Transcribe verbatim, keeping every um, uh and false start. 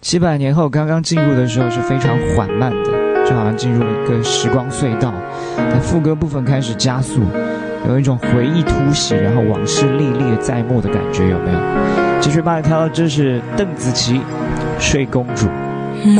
七百年后刚刚进入的时候是非常缓慢的，就好像进入了一个时光隧道。在副歌部分开始加速，有一种回忆突袭，然后往事历历在目的感觉，有没有？继续把它跳到这是邓紫棋《睡公主》。